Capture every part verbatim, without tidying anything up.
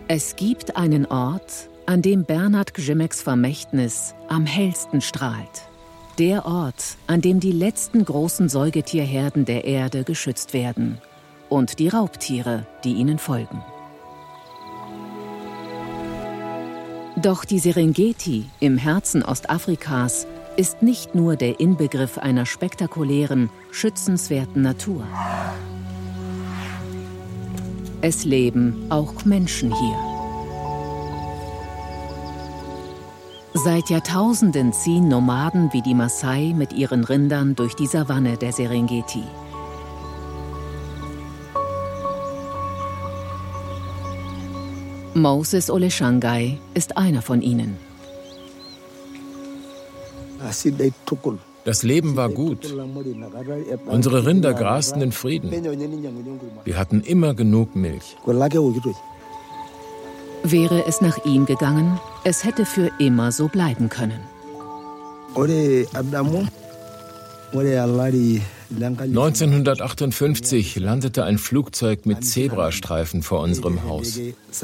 Es gibt einen Ort, an dem Bernhard Grzimeks Vermächtnis am hellsten strahlt. Der Ort, an dem die letzten großen Säugetierherden der Erde geschützt werden und die Raubtiere, die ihnen folgen. Doch die Serengeti im Herzen Ostafrikas ist nicht nur der Inbegriff einer spektakulären, schützenswerten Natur. Es leben auch Menschen hier. Seit Jahrtausenden ziehen Nomaden wie die Maasai mit ihren Rindern durch die Savanne der Serengeti. Moses Oleshangai ist einer von ihnen. Das Leben war gut. Unsere Rinder grasten in Frieden. Wir hatten immer genug Milch. Wäre es nach ihm gegangen, es hätte für immer so bleiben können. neunzehnhundertachtundfünfzig landete ein Flugzeug mit Zebrastreifen vor unserem Haus.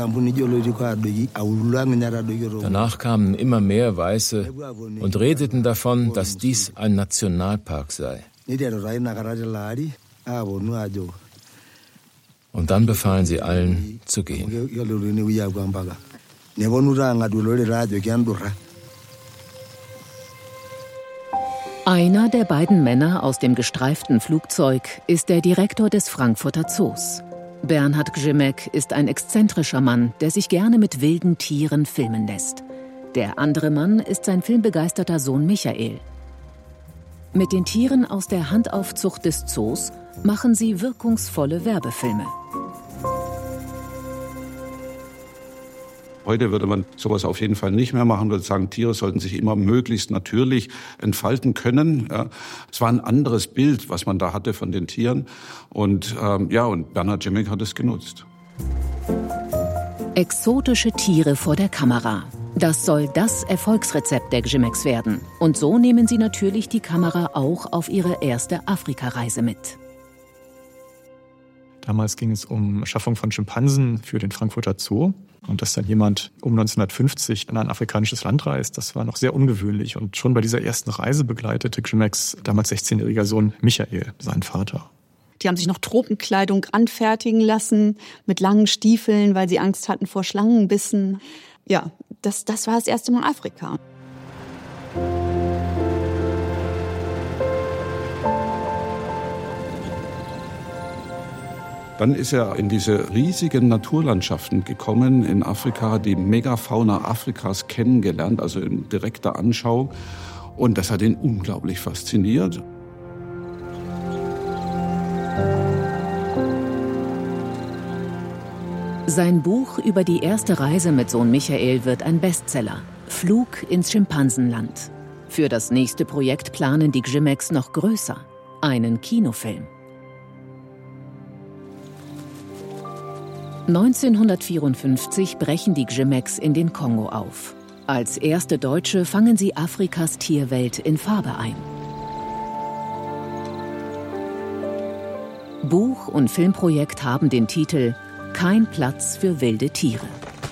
Danach kamen immer mehr Weiße und redeten davon, dass dies ein Nationalpark sei. Und dann befahlen sie allen, zu gehen. Einer der beiden Männer aus dem gestreiften Flugzeug ist der Direktor des Frankfurter Zoos. Bernhard Grzimek ist ein exzentrischer Mann, der sich gerne mit wilden Tieren filmen lässt. Der andere Mann ist sein filmbegeisterter Sohn Michael. Mit den Tieren aus der Handaufzucht des Zoos machen sie wirkungsvolle Werbefilme. Heute würde man sowas auf jeden Fall nicht mehr machen, würde sagen, Tiere sollten sich immer möglichst natürlich entfalten können. Ja, es war ein anderes Bild, was man da hatte von den Tieren. Und ähm, ja, und Bernhard Grzimek hat es genutzt. Exotische Tiere vor der Kamera. Das soll das Erfolgsrezept der Grzimeks werden. Und so nehmen sie natürlich die Kamera auch auf ihre erste Afrikareise mit. Damals ging es um Schaffung von Schimpansen für den Frankfurter Zoo. Und dass dann jemand um neunzehnhundertfünfzig in ein afrikanisches Land reist, das war noch sehr ungewöhnlich. Und schon bei dieser ersten Reise begleitete Grzimeks damals sechzehnjähriger Sohn Michael, seinen Vater. Die haben sich noch Tropenkleidung anfertigen lassen mit langen Stiefeln, weil sie Angst hatten vor Schlangenbissen. Ja, das, das war das erste Mal Afrika. Dann ist er in diese riesigen Naturlandschaften gekommen in Afrika, die Megafauna Afrikas kennengelernt, also in direkter Anschauung. Und das hat ihn unglaublich fasziniert. Sein Buch über die erste Reise mit Sohn Michael wird ein Bestseller. Flug ins Schimpansenland. Für das nächste Projekt planen die Grzimeks noch größer. Einen Kinofilm. neunzehnhundertvierundfünfzig brechen die Grzimeks in den Kongo auf. Als erste Deutsche fangen sie Afrikas Tierwelt in Farbe ein. Buch und Filmprojekt haben den Titel »Kein Platz für wilde Tiere«.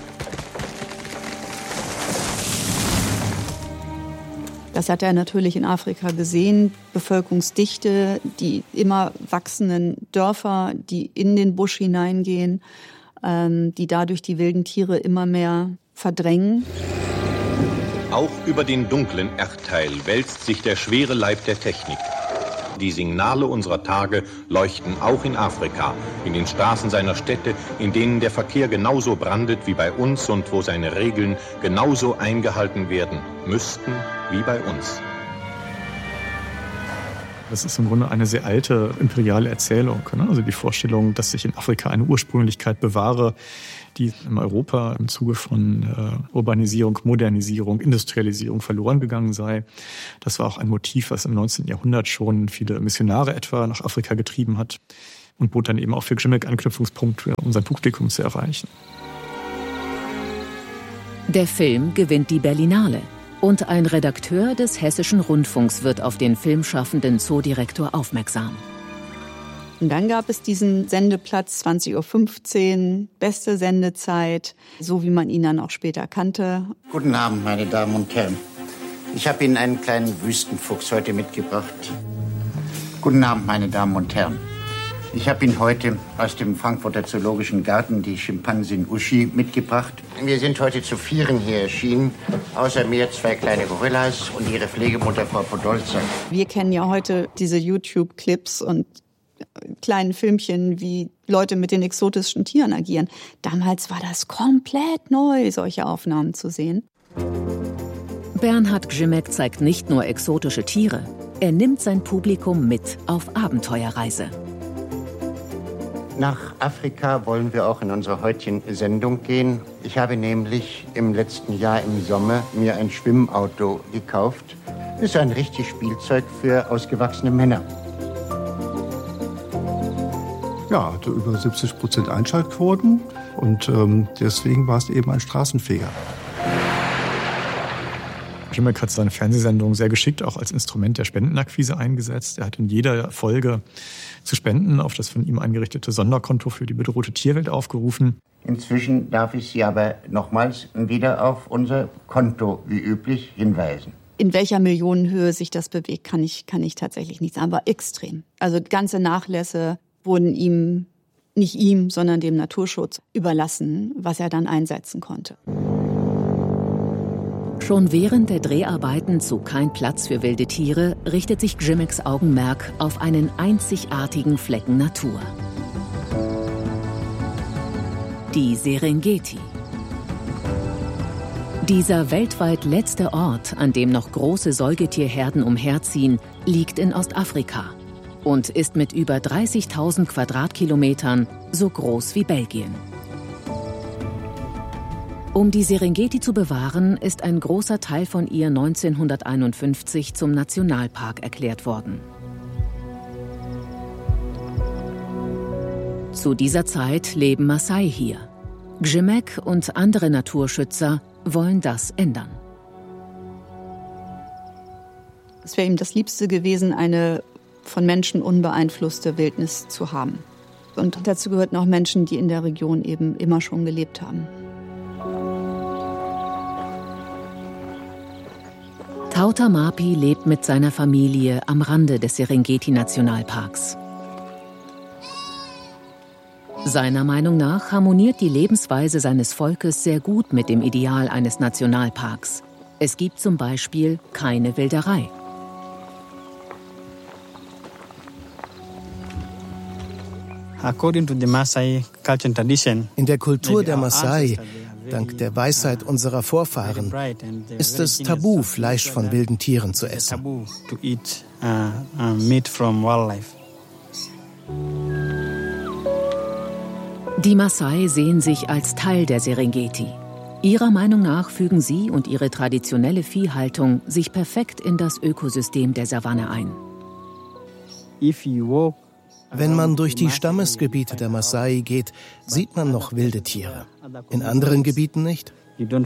Das hat er natürlich in Afrika gesehen. Bevölkerungsdichte, die immer wachsenden Dörfer, die in den Busch hineingehen, die dadurch die wilden Tiere immer mehr verdrängen. Auch über den dunklen Erdteil wälzt sich der schwere Leib der Technik. Die Signale unserer Tage leuchten auch in Afrika, in den Straßen seiner Städte, in denen der Verkehr genauso brandet wie bei uns und wo seine Regeln genauso eingehalten werden müssten wie bei uns. Das ist im Grunde eine sehr alte imperiale Erzählung. Also die Vorstellung, dass sich in Afrika eine Ursprünglichkeit bewahre, die in Europa im Zuge von äh, Urbanisierung, Modernisierung, Industrialisierung verloren gegangen sei. Das war auch ein Motiv, was im neunzehnten Jahrhundert schon viele Missionare etwa nach Afrika getrieben hat und bot dann eben auch für Grzimek Anknüpfungspunkte, um sein Publikum zu erreichen. Der Film gewinnt die Berlinale. Und ein Redakteur des Hessischen Rundfunks wird auf den filmschaffenden Zoodirektor aufmerksam. Und dann gab es diesen Sendeplatz zwanzig Uhr fünfzehn, beste Sendezeit, so wie man ihn dann auch später kannte. Guten Abend, meine Damen und Herren. Ich habe Ihnen einen kleinen Wüstenfuchs heute mitgebracht. Guten Abend, meine Damen und Herren. Ich habe Ihnen heute aus dem Frankfurter Zoologischen Garten die Schimpansin Uschi mitgebracht. Wir sind heute zu vieren hier erschienen. Außer mir zwei kleine Gorillas und ihre Pflegemutter Frau Podolza. Wir kennen ja heute diese YouTube-Clips und kleinen Filmchen, wie Leute mit den exotischen Tieren agieren. Damals war das komplett neu, solche Aufnahmen zu sehen. Bernhard Grzimek zeigt nicht nur exotische Tiere, er nimmt sein Publikum mit auf Abenteuerreise. Nach Afrika wollen wir auch in unserer heutigen Sendung gehen. Ich habe nämlich im letzten Jahr im Sommer mir ein Schwimmauto gekauft. Das ist ein richtiges Spielzeug für ausgewachsene Männer. Ja, hatte über siebzig Prozent Einschaltquoten und ähm, deswegen war es eben ein Straßenfeger. Grzimek hat seine Fernsehsendung sehr geschickt auch als Instrument der Spendenakquise eingesetzt. Er hat in jeder Folge zu Spenden auf das von ihm eingerichtete Sonderkonto für die bedrohte Tierwelt aufgerufen. Inzwischen darf ich Sie aber nochmals wieder auf unser Konto wie üblich hinweisen. In welcher Millionenhöhe sich das bewegt, kann ich, kann ich tatsächlich nicht sagen, aber extrem. Also ganze Nachlässe wurden ihm, nicht ihm, sondern dem Naturschutz überlassen, was er dann einsetzen konnte. Schon während der Dreharbeiten zu Kein Platz für wilde Tiere richtet sich Grzimeks Augenmerk auf einen einzigartigen Flecken Natur. Die Serengeti. Dieser weltweit letzte Ort, an dem noch große Säugetierherden umherziehen, liegt in Ostafrika und ist mit über dreißigtausend Quadratkilometern so groß wie Belgien. Um die Serengeti zu bewahren, ist ein großer Teil von ihr neunzehnhunderteinundfünfzig zum Nationalpark erklärt worden. Zu dieser Zeit leben Maasai hier. Grzimek und andere Naturschützer wollen das ändern. Es wäre ihm das Liebste gewesen, eine von Menschen unbeeinflusste Wildnis zu haben. Und dazu gehörten auch Menschen, die in der Region eben immer schon gelebt haben. Tauta Mapi lebt mit seiner Familie am Rande des Serengeti-Nationalparks. Seiner Meinung nach harmoniert die Lebensweise seines Volkes sehr gut mit dem Ideal eines Nationalparks. Es gibt zum Beispiel keine Wilderei. In der Kultur der Maasai, dank der Weisheit unserer Vorfahren, ist es tabu, Fleisch von wilden Tieren zu essen. Die Maasai sehen sich als Teil der Serengeti. Ihrer Meinung nach fügen sie und ihre traditionelle Viehhaltung sich perfekt in das Ökosystem der Savanne ein. Wenn man durch die Stammesgebiete der Maasai geht, sieht man noch wilde Tiere. In anderen Gebieten nicht.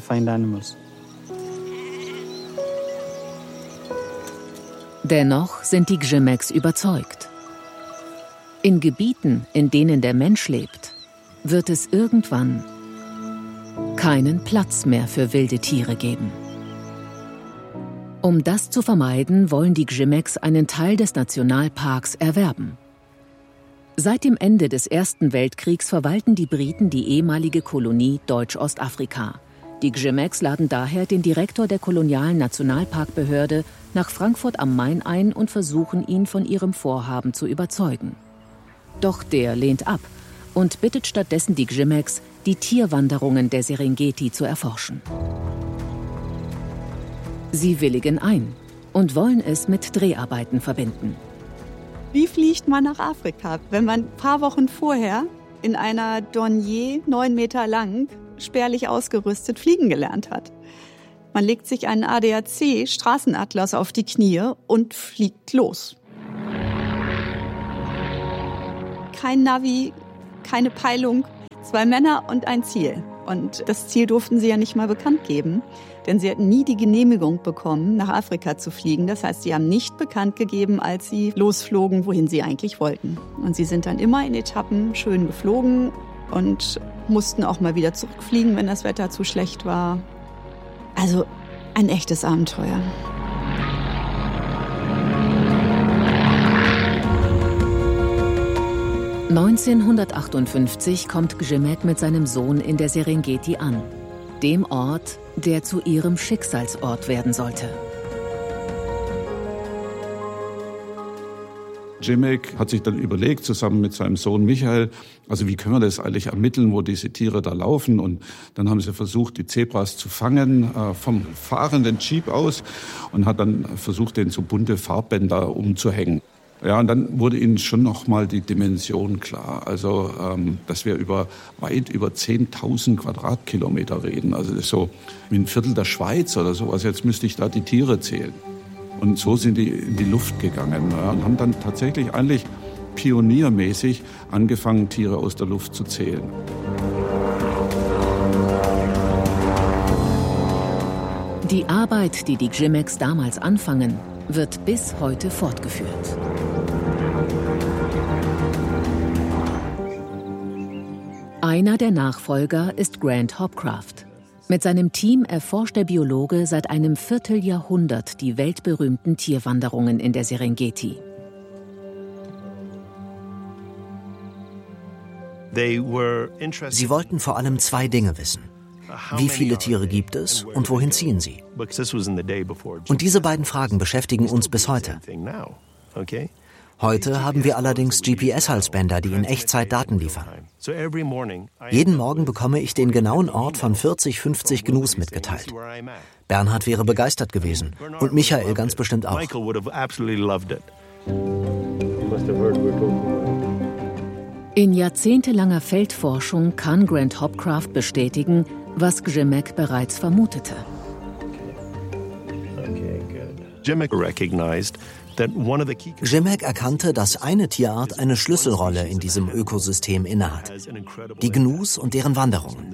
Dennoch sind die Grzimeks überzeugt. In Gebieten, in denen der Mensch lebt, wird es irgendwann keinen Platz mehr für wilde Tiere geben. Um das zu vermeiden, wollen die Grzimeks einen Teil des Nationalparks erwerben. Seit dem Ende des Ersten Weltkriegs verwalten die Briten die ehemalige Kolonie Deutsch-Ostafrika. Die Grzimeks laden daher den Direktor der kolonialen Nationalparkbehörde nach Frankfurt am Main ein und versuchen, ihn von ihrem Vorhaben zu überzeugen. Doch der lehnt ab und bittet stattdessen die Grzimeks, die Tierwanderungen der Serengeti zu erforschen. Sie willigen ein und wollen es mit Dreharbeiten verbinden. Wie fliegt man nach Afrika, wenn man ein paar Wochen vorher in einer Dornier, neun Meter lang, spärlich ausgerüstet, fliegen gelernt hat? Man legt sich einen A D A C-Straßenatlas auf die Knie und fliegt los. Kein Navi, keine Peilung, zwei Männer und ein Ziel. Und das Ziel durften sie ja nicht mal bekannt geben, denn sie hatten nie die Genehmigung bekommen, nach Afrika zu fliegen. Das heißt, sie haben nicht bekannt gegeben, als sie losflogen, wohin sie eigentlich wollten. Und sie sind dann immer in Etappen schön geflogen und mussten auch mal wieder zurückfliegen, wenn das Wetter zu schlecht war. Also ein echtes Abenteuer. neunzehnhundertachtundfünfzig kommt Gjemek mit seinem Sohn in der Serengeti an, dem Ort, der zu ihrem Schicksalsort werden sollte. Gjemek hat sich dann überlegt, zusammen mit seinem Sohn Michael, also wie können wir das eigentlich ermitteln, wo diese Tiere da laufen. Und dann haben sie versucht, die Zebras zu fangen äh, vom fahrenden Jeep aus und hat dann versucht, den so bunte Farbbänder umzuhängen. Ja, und dann wurde ihnen schon noch mal die Dimension klar. Also, ähm, dass wir über weit über zehntausend Quadratkilometer reden. Also das ist so wie ein Viertel der Schweiz oder so. Also jetzt müsste ich da die Tiere zählen. Und so sind die in die Luft gegangen, ja, und haben dann tatsächlich eigentlich pioniermäßig angefangen, Tiere aus der Luft zu zählen. Die Arbeit, die die Gjemeks damals anfangen, wird bis heute fortgeführt. Einer der Nachfolger ist Grant Hopcraft. Mit seinem Team erforscht der Biologe seit einem Vierteljahrhundert die weltberühmten Tierwanderungen in der Serengeti. Sie wollten vor allem zwei Dinge wissen. Wie viele Tiere gibt es und wohin ziehen sie? Und diese beiden Fragen beschäftigen uns bis heute. Heute haben wir allerdings G P S-Halsbänder, die in Echtzeit Daten liefern. Jeden Morgen bekomme ich den genauen Ort von vierzig, fünfzig Gnus mitgeteilt. Bernhard wäre begeistert gewesen und Michael ganz bestimmt auch. In jahrzehntelanger Feldforschung kann Grant Hopcraft bestätigen, was Gjemek bereits vermutete. Gjemek erkannte, dass eine Tierart eine Schlüsselrolle in diesem Ökosystem innehat. Die Gnus und deren Wanderungen.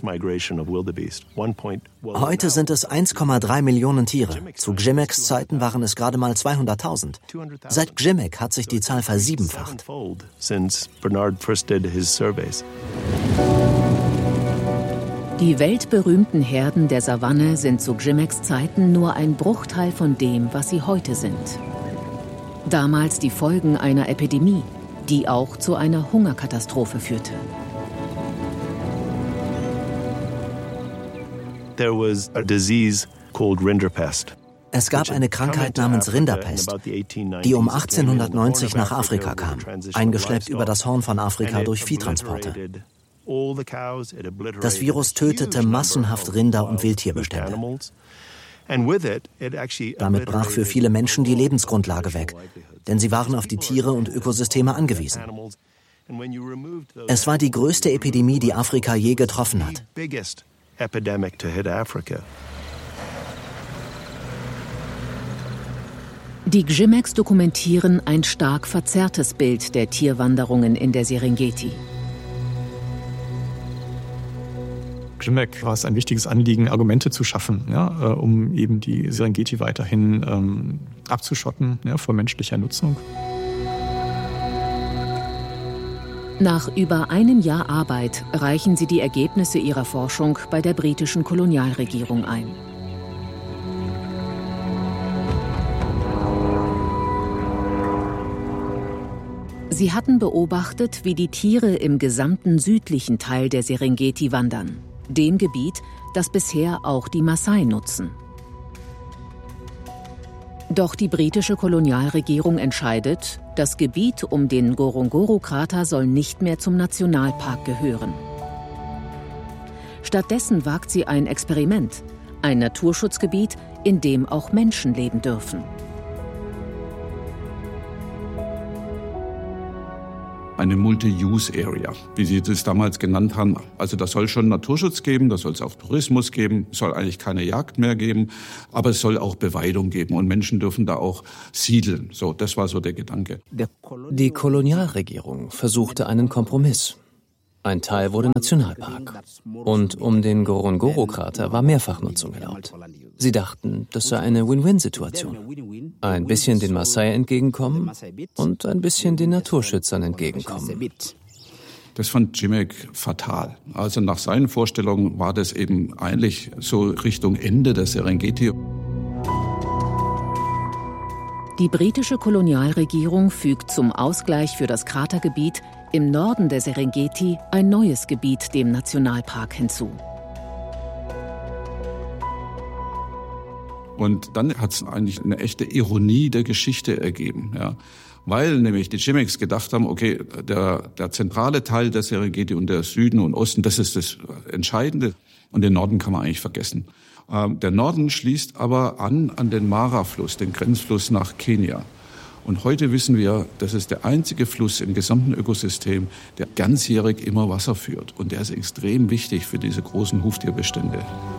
Heute sind es eins Komma drei Millionen Tiere. Zu Gjemeks Zeiten waren es gerade mal zweihunderttausend. Seit Gjemek hat sich die Zahl versiebenfacht. Die weltberühmten Herden der Savanne sind zu Gjemeks Zeiten nur ein Bruchteil von dem, was sie heute sind. Damals die Folgen einer Epidemie, die auch zu einer Hungerkatastrophe führte. Es gab eine Krankheit namens Rinderpest, die um achtzehnhundertneunzig nach Afrika kam, eingeschleppt über das Horn von Afrika durch Viehtransporte. Das Virus tötete massenhaft Rinder- und Wildtierbestände. Damit brach für viele Menschen die Lebensgrundlage weg, denn sie waren auf die Tiere und Ökosysteme angewiesen. Es war die größte Epidemie, die Afrika je getroffen hat. Die Gjemeks dokumentieren ein stark verzerrtes Bild der Tierwanderungen in der Serengeti. Gjemek war es ein wichtiges Anliegen, Argumente zu schaffen, ja, um eben die Serengeti weiterhin ähm, abzuschotten, ja, vor menschlicher Nutzung. Nach über einem Jahr Arbeit reichen sie die Ergebnisse ihrer Forschung bei der britischen Kolonialregierung ein. Sie hatten beobachtet, wie die Tiere im gesamten südlichen Teil der Serengeti wandern, dem Gebiet, das bisher auch die Maasai nutzen. Doch die britische Kolonialregierung entscheidet, das Gebiet um den Ngorongoro-Krater soll nicht mehr zum Nationalpark gehören. Stattdessen wagt sie ein Experiment, ein Naturschutzgebiet, in dem auch Menschen leben dürfen. Eine Multi-Use-Area, wie sie das damals genannt haben. Also da soll schon Naturschutz geben, da soll es auch Tourismus geben, es soll eigentlich keine Jagd mehr geben, aber es soll auch Beweidung geben und Menschen dürfen da auch siedeln. So, das war so der Gedanke. Die Kolonialregierung versuchte einen Kompromiss. Ein Teil wurde Nationalpark. Und um den Ngorongoro-Krater war Mehrfachnutzung erlaubt. Sie dachten, das sei eine Win-Win-Situation. Ein bisschen den Maasai entgegenkommen und ein bisschen den Naturschützern entgegenkommen. Das fand Czimek fatal. Also nach seinen Vorstellungen war das eben eigentlich so Richtung Ende der Serengeti. Die britische Kolonialregierung fügt zum Ausgleich für das Kratergebiet im Norden der Serengeti ein neues Gebiet dem Nationalpark hinzu. Und dann hat es eigentlich eine echte Ironie der Geschichte ergeben, ja. Weil nämlich die Cimeks gedacht haben, okay, der, der zentrale Teil der Serengeti und der Süden und Osten, das ist das Entscheidende. Und den Norden kann man eigentlich vergessen. Ähm, der Norden schließt aber an an den Mara-Fluss, den Grenzfluss nach Kenia. Und heute wissen wir, das ist der einzige Fluss im gesamten Ökosystem, der ganzjährig immer Wasser führt. Und der ist extrem wichtig für diese großen Huftierbestände.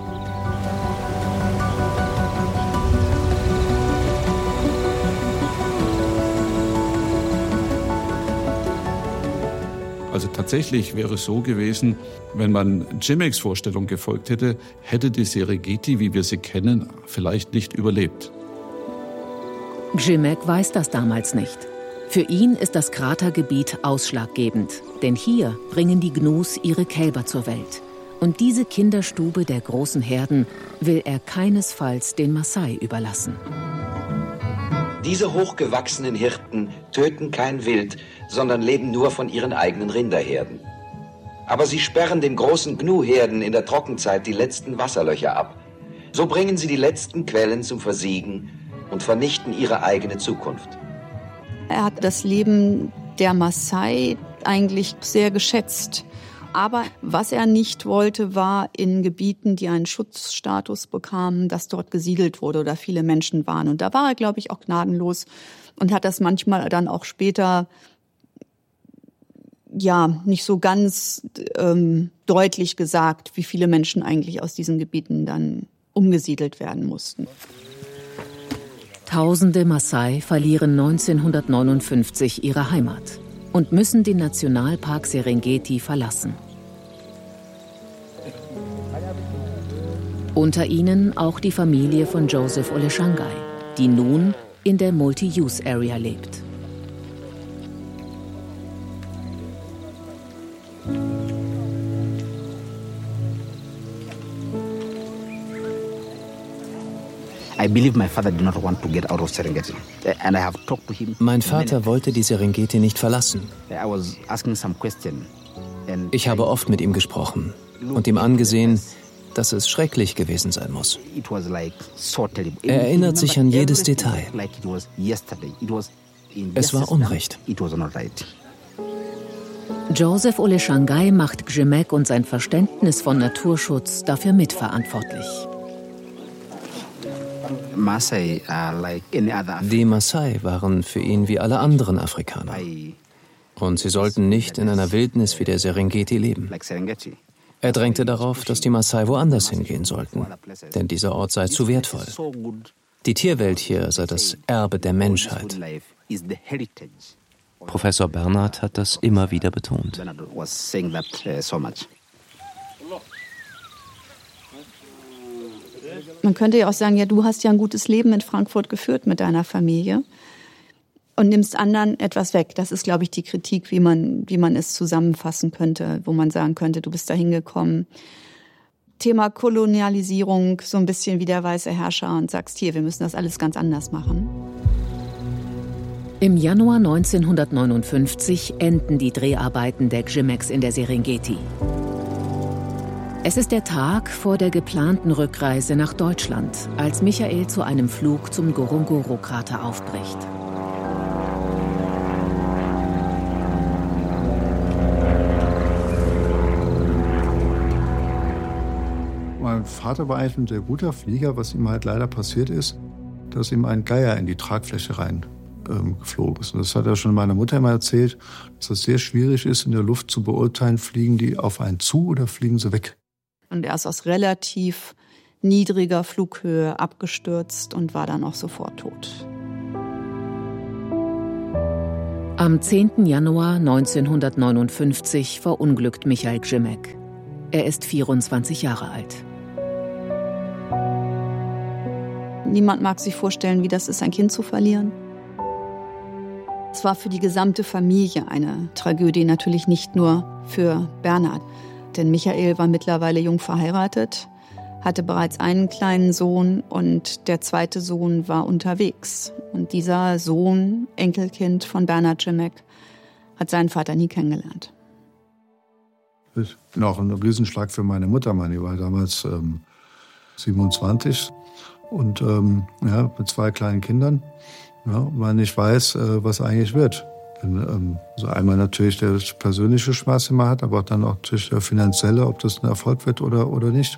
Also tatsächlich wäre es so gewesen, wenn man Cimeks Vorstellung gefolgt hätte, hätte die Serengeti, wie wir sie kennen, vielleicht nicht überlebt. Czimek weiß das damals nicht. Für ihn ist das Kratergebiet ausschlaggebend, denn hier bringen die Gnus ihre Kälber zur Welt. Und diese Kinderstube der großen Herden will er keinesfalls den Maasai überlassen. Diese hochgewachsenen Hirten töten kein Wild, sondern leben nur von ihren eigenen Rinderherden. Aber sie sperren den großen Gnu-Herden in der Trockenzeit die letzten Wasserlöcher ab. So bringen sie die letzten Quellen zum Versiegen und vernichten ihre eigene Zukunft. Er hat das Leben der Maasai eigentlich sehr geschätzt. Aber was er nicht wollte, war in Gebieten, die einen Schutzstatus bekamen, dass dort gesiedelt wurde oder viele Menschen waren. Und da war er, glaube ich, auch gnadenlos und hat das manchmal dann auch später ja nicht so ganz ähm, deutlich gesagt, wie viele Menschen eigentlich aus diesen Gebieten dann umgesiedelt werden mussten. Tausende Maasai verlieren neunzehnhundertneunundfünfzig ihre Heimat und müssen den Nationalpark Serengeti verlassen. Unter ihnen auch die Familie von Joseph Oleshangai, die nun in der Multi-Use-Area lebt. Mein Vater wollte die Serengeti nicht verlassen. Ich habe oft mit ihm gesprochen und ihm angesehen, dass es schrecklich gewesen sein muss. Er erinnert sich an jedes Detail. Es war Unrecht. Joseph Oleshangai macht Czimek und sein Verständnis von Naturschutz dafür mitverantwortlich. Die Maasai waren für ihn wie alle anderen Afrikaner. Und sie sollten nicht in einer Wildnis wie der Serengeti leben. Er drängte darauf, dass die Maasai woanders hingehen sollten, denn dieser Ort sei zu wertvoll. Die Tierwelt hier sei das Erbe der Menschheit. Professor Bernhard hat das immer wieder betont. Man könnte ja auch sagen, ja, du hast ja ein gutes Leben in Frankfurt geführt mit deiner Familie und nimmst anderen etwas weg. Das ist, glaube ich, die Kritik, wie man, wie man es zusammenfassen könnte, wo man sagen könnte, du bist da hingekommen. Thema Kolonialisierung, so ein bisschen wie der weiße Herrscher und sagst, hier, wir müssen das alles ganz anders machen. Im Januar neunzehnhundertneunundfünfzig enden die Dreharbeiten der Cimeks in der Serengeti. Es ist der Tag vor der geplanten Rückreise nach Deutschland, als Michael zu einem Flug zum Ngorongoro-Krater aufbricht. Mein Vater war eigentlich ein sehr guter Flieger. Was ihm halt leider passiert ist, dass ihm ein Geier in die Tragfläche rein ähm, geflogen ist. Und das hat er schon meiner Mutter immer erzählt, dass es sehr schwierig ist, in der Luft zu beurteilen, fliegen die auf einen zu oder fliegen sie weg. Und er ist aus relativ niedriger Flughöhe abgestürzt und war dann auch sofort tot. Am zehnten Januar neunzehnhundertneunundfünfzig verunglückt Michael Grzimek. Er ist vierundzwanzig Jahre alt. Niemand mag sich vorstellen, wie das ist, ein Kind zu verlieren. Es war für die gesamte Familie eine Tragödie, natürlich nicht nur für Bernhard. Denn Michael war mittlerweile jung verheiratet, hatte bereits einen kleinen Sohn und der zweite Sohn war unterwegs. Und dieser Sohn, Enkelkind von Bernhard Grzimek, hat seinen Vater nie kennengelernt. Das ist noch ein Riesenschlag für meine Mutter. Die war damals ähm, siebenundzwanzig und ähm, ja, mit zwei kleinen Kindern. Ja, man nicht weiß, äh, was eigentlich wird. Denn, ähm, also einmal natürlich der persönliche Schmerz, den man hat, aber auch dann auch natürlich der finanzielle, ob das ein Erfolg wird oder, oder nicht.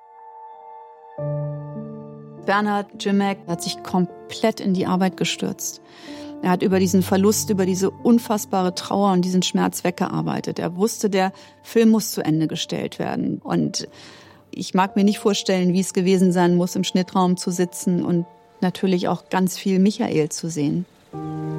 Bernhard Grzimek hat sich komplett in die Arbeit gestürzt. Er hat über diesen Verlust, über diese unfassbare Trauer und diesen Schmerz weggearbeitet. Er wusste, der Film muss zu Ende gestellt werden. Und ich mag mir nicht vorstellen, wie es gewesen sein muss, im Schnittraum zu sitzen und natürlich auch ganz viel Michael zu sehen.